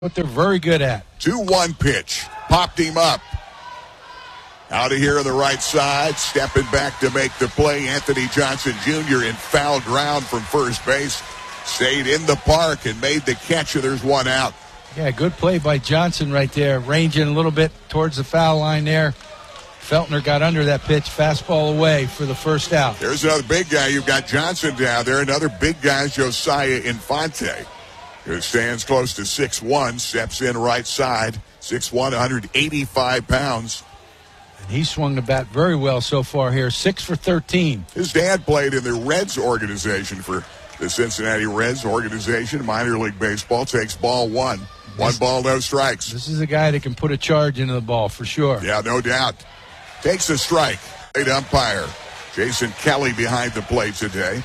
what they're very good at. 2-1 pitch. Popped him up. Out of here on the right side. Stepping back to make the play. Anthony Johnson Jr. in foul ground from first base. Stayed in the park and made the catch, and there's one out. Yeah, good play by Johnson right there. Ranging a little bit towards the foul line there. Feltner got under that pitch. Fastball away for the first out. There's another big guy. You've got Johnson down there. Another big guy, Josiah Infante, who stands close to 6'1", steps in right side. 6'1", 185 pounds. And he swung the bat very well so far here. 6 for 13. His dad played in the Reds organization for the Cincinnati Reds organization. Minor league baseball. Takes ball one. One ball, no strikes. This is a guy that can put a charge into the ball for sure. Yeah, no doubt. Takes a strike. Late umpire Jason Kelly behind the plate today.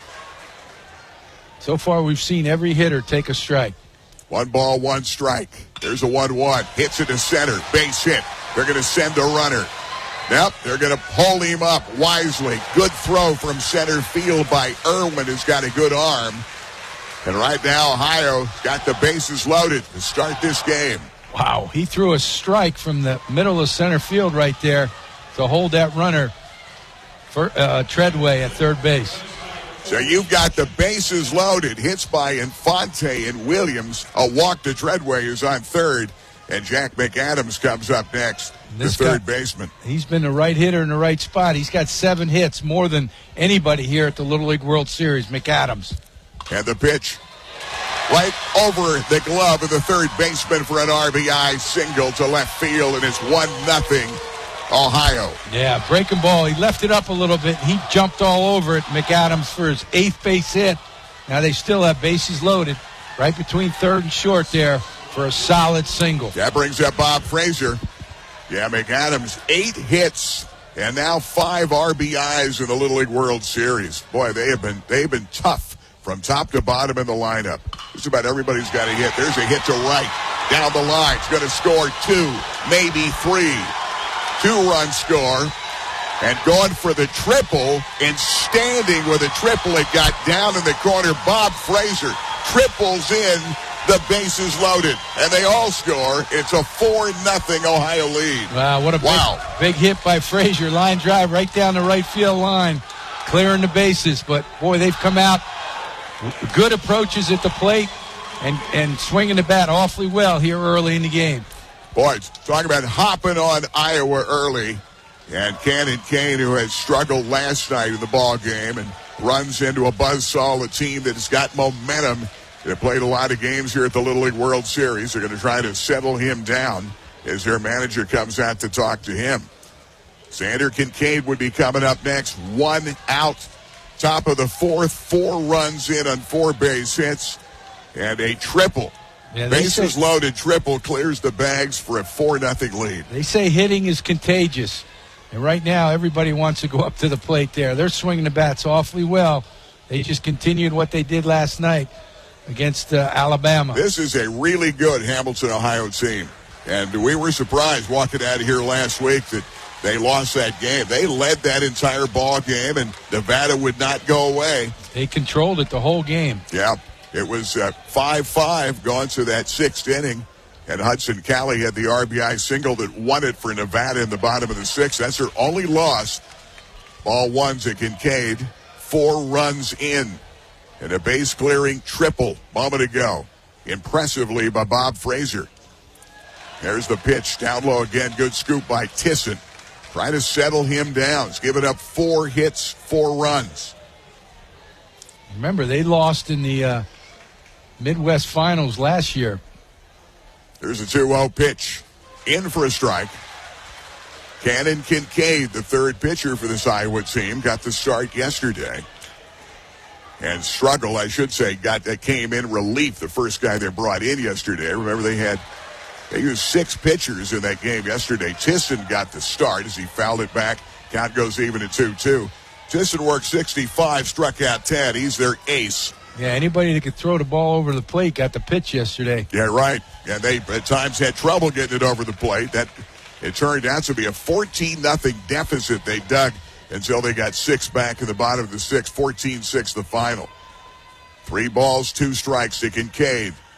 So far, we've seen every hitter take a strike. 1 ball, 1 strike. There's a 1-1. Hits it to center. Base hit. They're going to send a runner. Nope, they're going to hold him up wisely. Good throw from center field by Irwin, who's got a good arm. And right now, Ohio's got the bases loaded to start this game. Wow, he threw a strike from the middle of center field right there to hold that runner for Treadway at third base. So you've got the bases loaded. Hits by Infante and Williams. A walk to Treadway is on third. And Jack McAdams comes up next, the third baseman. He's been the right hitter in the right spot. He's got 7 hits, more than anybody here at the Little League World Series, McAdams. And the pitch right over the glove of the third baseman for an RBI single to left field, and it's 1-0 Ohio. Yeah, breaking ball. He left it up a little bit. He jumped all over it, McAdams, for his 8th base hit. Now they still have bases loaded right between third and short there for a solid single. That brings up Bob Frazier. Yeah, McAdams, 8 hits and now 5 RBIs in the Little League World Series. Boy, they've been tough from top to bottom in the lineup. Just about everybody's got a hit. There's a hit to right. Down the line. It's going to score 2, maybe 3. 2-run score. And going for the triple and standing with a triple. It got down in the corner. Bob Frazier triples in. The bases loaded. And they all score. It's a 4-0 Ohio lead. Wow, what a big hit by Frazier. Line drive right down the right field line. Clearing the bases. But, boy, they've come out. Good approaches at the plate and swinging the bat awfully well here early in the game. Boy, talking about hopping on Iowa early. And Cannon Kane, who has struggled last night in the ball game and runs into a buzzsaw, a team that has got momentum. They played a lot of games here at the Little League World Series. They're going to try to settle him down as their manager comes out to talk to him. Xander Kincaid would be coming up next. 1 out. Top of the 4th, 4 runs in on 4 base hits, and a triple. Yeah, bases loaded triple clears the bags for a 4-0 lead. They say hitting is contagious, and right now everybody wants to go up to the plate there. They're swinging the bats awfully well. They just continued what they did last night against Alabama. This is a really good Hamilton, Ohio team, and we were surprised walking out of here last week that they lost that game. They led that entire ball game, and Nevada would not go away. They controlled it the whole game. Yeah, it was 5-5 going to that 6th inning, and Hudson Cali had the RBI single that won it for Nevada in the bottom of the 6th. That's their only loss. Ball 1 to Kincaid, 4 runs in, and a base-clearing triple moment ago. Impressively by Bob Frazier. There's the pitch, down low again. Good scoop by Tisson. Trying to settle him down. He's given up 4 hits, 4 runs. Remember, they lost in the Midwest Finals last year. There's a 2-0 pitch. In for a strike. Cannon Kincaid, the third pitcher for this Iowa team, got the start yesterday. And struggled, I should say, came in relief, the first guy they brought in yesterday. Remember, they used 6 pitchers in that game yesterday. Tisson got the start as he fouled it back. Count goes even at 2-2. Tisson worked 65, struck out 10. He's their ace. Yeah, anybody that could throw the ball over the plate got the pitch yesterday. Yeah, right. And they at times had trouble getting it over the plate. It turned out to be a 14-0 deficit they dug until they got 6 back in the bottom of the 6th. 14-6 the final. 3 balls, 2 strikes to Kincaid.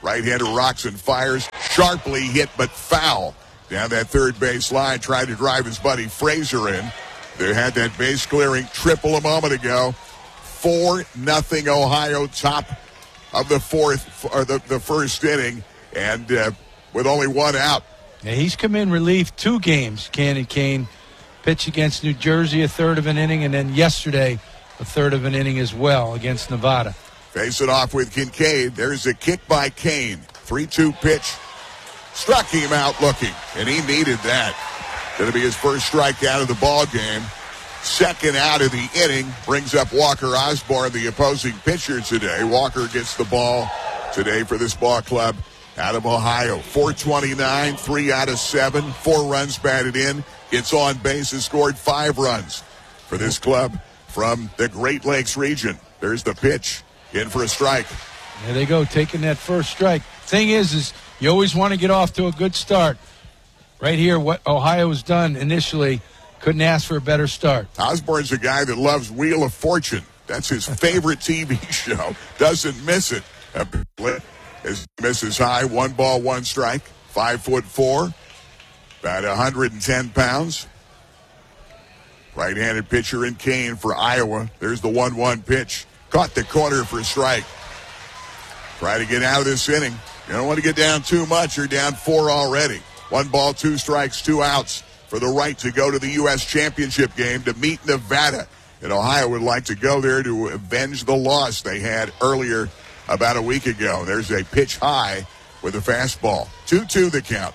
Right-hander rocks and fires. Sharply hit, but foul. Down that third base line, tried to drive his buddy Frazier in. They had that base-clearing triple a moment ago. 4-0 Ohio, top of the fourth, or the first inning, and with only one out. Yeah, he's come in relief 2 games. Candy Kane pitched against New Jersey a third of an inning, and then yesterday a third of an inning as well against Nevada. Face it off with Kincaid. There's a kick by Kane. 3-2 pitch. Struck him out looking, and he needed that. Going to be his first strikeout of the ball game. Second out of the inning. Brings up Walker Osborne, the opposing pitcher today. Walker gets the ball today for this ball club out of Ohio. 429, 3 out of 7, 4 runs batted in. Gets on base and scored 5 runs for this club from the Great Lakes region. There's the pitch. In for a strike. There they go, taking that first strike. Thing is you always want to get off to a good start. Right here, what Ohio has done initially, couldn't ask for a better start. Osborne's a guy that loves Wheel of Fortune. That's his favorite TV show. Doesn't miss it. His misses high, 1 ball, 1 strike. 5'4", about 110 pounds. Right-handed pitcher in Kane for Iowa. There's the 1-1 pitch. Caught the corner for a strike. Try to get out of this inning. You don't want to get down too much. You're down 4 already. 1 ball, 2 strikes, 2 outs for the right to go to the U.S. Championship game to meet Nevada. And Ohio would like to go there to avenge the loss they had earlier about a week ago. There's a pitch high with a fastball. 2-2 the count.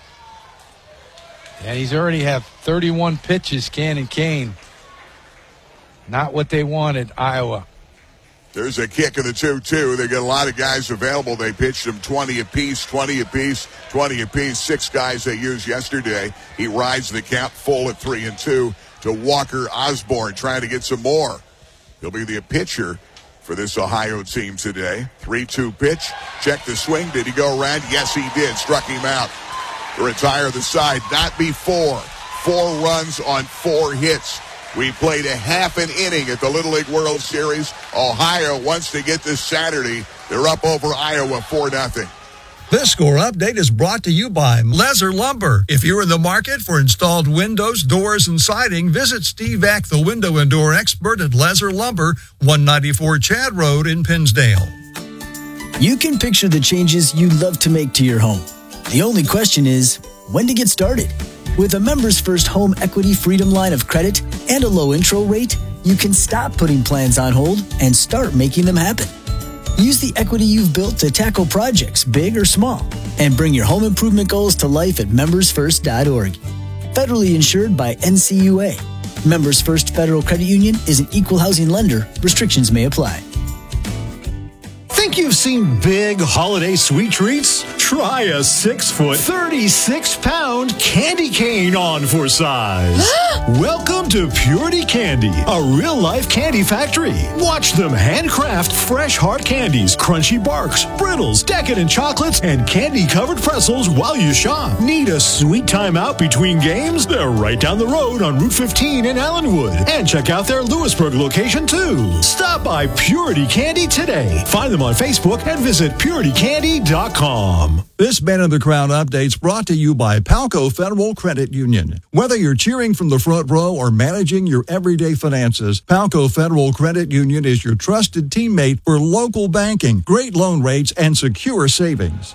And he's already have 31 pitches, Cannon Kane. Not what they wanted, Iowa. There's a kick of the 2-2. They got a lot of guys available. They pitched them 20 apiece. 6 guys they used yesterday. He rides the count full at 3-2 to Walker Osborne, trying to get some more. He'll be the pitcher for this Ohio team today. 3-2 pitch. Check the swing. Did he go around? Yes, he did. Struck him out to retire the side. Not before. 4 runs on 4 hits. We played a half an inning at the Little League World Series. Ohio wants to get this Saturday. They're up over Iowa 4-0. This score update is brought to you by Lezer Lumber. If you're in the market for installed windows, doors, and siding, visit Steve Eck, the window and door expert at Lezer Lumber, 194 Chad Road in Pinsdale. You can picture the changes you'd love to make to your home. The only question is, when to get started? With a Members First Home Equity Freedom line of credit and a low intro rate, you can stop putting plans on hold and start making them happen. Use the equity you've built to tackle projects, big or small, and bring your home improvement goals to life at membersfirst.org. Federally insured by NCUA. Members First Federal Credit Union is an equal housing lender. Restrictions may apply. Think you've seen big holiday sweet treats? Try a 6-foot, 36-pound candy cane on for size. Welcome to Purity Candy, a real-life candy factory. Watch them handcraft fresh hard candies, crunchy barks, brittles, decadent chocolates, and candy-covered pretzels while you shop. Need a sweet time out between games? They're right down the road on Route 15 in Allenwood. And check out their Lewisburg location, too. Stop by Purity Candy today. Find them on Facebook and visit puritycandy.com. This Man of the Crown update's brought to you by Palco Federal Credit Union. Whether you're cheering from the front row or managing your everyday finances, Palco Federal Credit Union is your trusted teammate for local banking, great loan rates, and secure savings.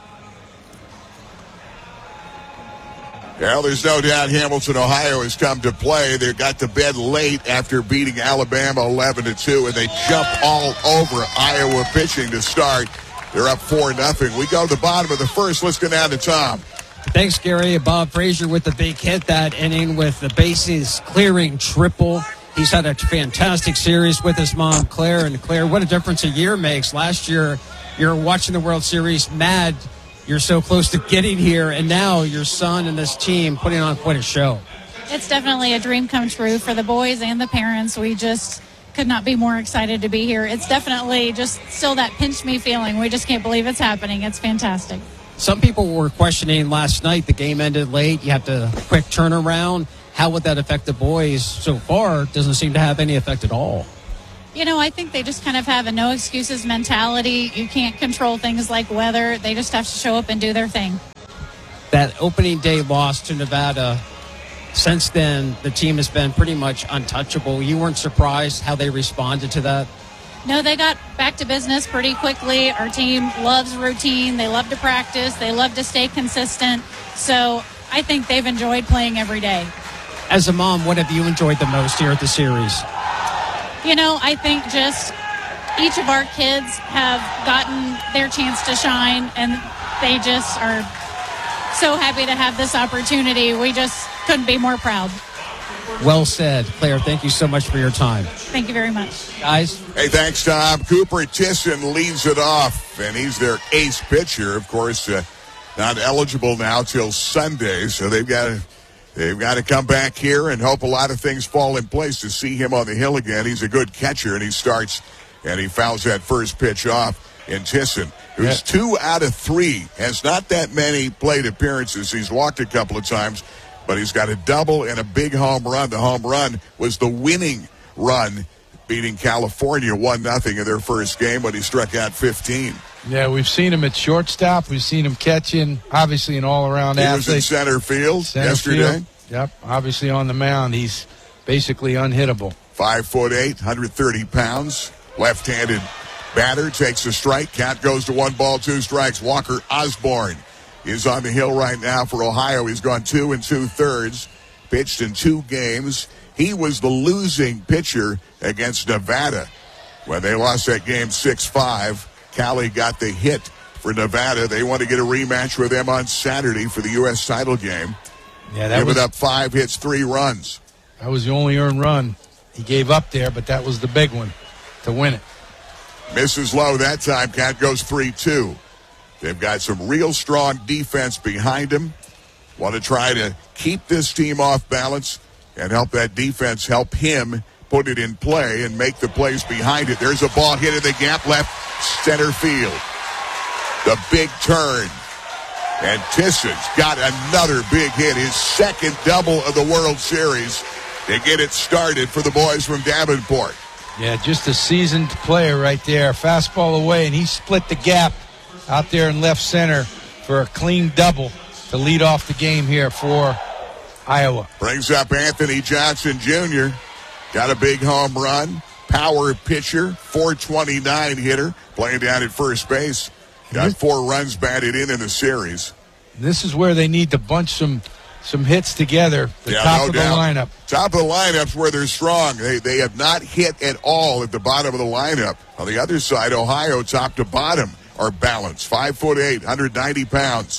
Well, there's no doubt Hamilton, Ohio has come to play. They got to bed late after beating Alabama 11-2, and they jump all over Iowa pitching to start. They're up 4-0. We go to the bottom of the first. Let's go down to Tom. Thanks, Gary. Bob Frazier with the big hit that inning with the bases clearing triple. He's had a fantastic series with his mom, Claire. And Claire, what a difference a year makes. Last year, you're watching the World Series mad. You're so close to getting here, and now your son and this team putting on quite a show. It's definitely a dream come true for the boys and the parents. We just could not be more excited to be here. It's definitely just still that pinch me feeling. We just can't believe it's happening. It's fantastic. Some people were questioning last night. The game ended late. You have to quick turnaround. How would that affect the boys? So far, doesn't seem to have any effect at all. I think they just kind of have a no excuses mentality. You can't control things like weather. They just have to show up and do their thing. That opening day loss to Nevada, since then, the team has been pretty much untouchable. You weren't surprised how they responded to that? No, they got back to business pretty quickly. Our team loves routine. They love to practice. They love to stay consistent. So I think they've enjoyed playing every day. As a mom, what have you enjoyed the most here at the series? I think just each of our kids have gotten their chance to shine, and they just are so happy to have this opportunity. We just couldn't be more proud. Well said. Claire, thank you so much for your time. Thank you very much. Guys? Hey, thanks, Tom. Cooper Tisson leads it off, and he's their ace pitcher. Of course, not eligible now till Sunday, so they've got to come back here and hope a lot of things fall in place to see him on the hill again. He's a good catcher, and he starts, and he fouls that first pitch off in Tisson, who's 2 out of 3, has not that many plate appearances. He's walked a couple of times, but he's got a double and a big home run. The home run was the winning run, beating California 1-0 in their first game when he struck out 15. Yeah, we've seen him at shortstop. We've seen him catching, obviously an all-around athlete. He was in center field yesterday. Yep, obviously on the mound. He's basically unhittable. 5'8", 130 pounds, left-handed batter, takes a strike. Count goes to 1 ball, 2 strikes. Walker Osborne is on the hill right now for Ohio. He's gone 2 2/3, pitched in 2 games. He was the losing pitcher against Nevada when they lost that game 6-5. Cali got the hit for Nevada. They want to get a rematch with them on Saturday for the U.S. title game. Yeah, that Giving up 5 hits, 3 runs. That was the only earned run he gave up there, but that was the big one to win it. Misses low that time. Count goes 3-2. They've got some real strong defense behind them. Want to try to keep this team off balance and help that defense help him put it in play and make the plays behind it. There's a ball hit in the gap left center field. The big turn. And Tisson's got another big hit, his second double of the World Series to get it started for the boys from Davenport. Yeah, just a seasoned player right there. Fastball away, and he split the gap out there in left center for a clean double to lead off the game here for Iowa. Brings up Anthony Johnson Jr. Got a big home run. Power pitcher, 429 hitter, playing down at first base. Got 4 runs batted in the series. This is where they need to bunch some hits together. Top of the lineup. Top of the lineup's where they're strong. They have not hit at all at the bottom of the lineup. On the other side, Ohio, top to bottom, are balanced. 5'8", 190 pounds.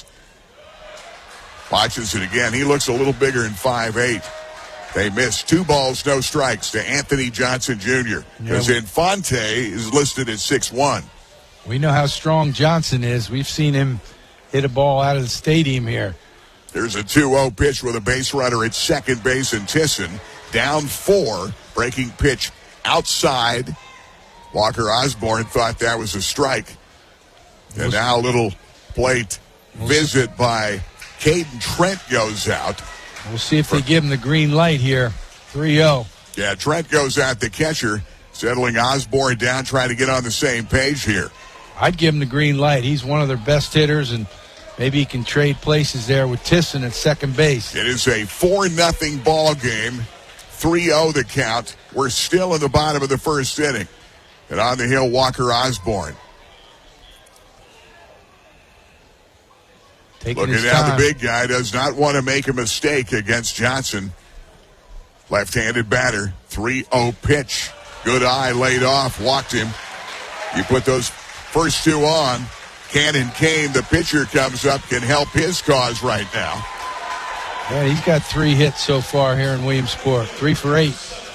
Watches it again. He looks a little bigger than 5'8". They missed 2 balls, no strikes to Anthony Johnson Jr. Because Infante is listed at 6'1". We know how strong Johnson is. We've seen him hit a ball out of the stadium here. There's a 2-0 pitch with a base runner at second base in Tisson. Down 4, breaking pitch outside. Walker Osborne thought that was a strike. And now a little plate visit by Caden Trent goes out. We'll see if they give him the green light here. 3-0. Yeah, Trent goes out, the catcher, settling Osborne down, trying to get on the same page here. I'd give him the green light. He's one of their best hitters, and maybe he can trade places there with Tisson at second base. It is a 4-0 ball game. 3-0 the count. We're still in the bottom of the first inning. And on the hill, Walker Osborne. Looking down, the big guy does not want to make a mistake against Johnson. Left-handed batter, 3-0 pitch. Good eye laid off, walked him. You put those first 2 on. Cannon Kane, the pitcher, comes up, can help his cause right now. Yeah, he's got 3 hits so far here in Williamsport. 3 for 8.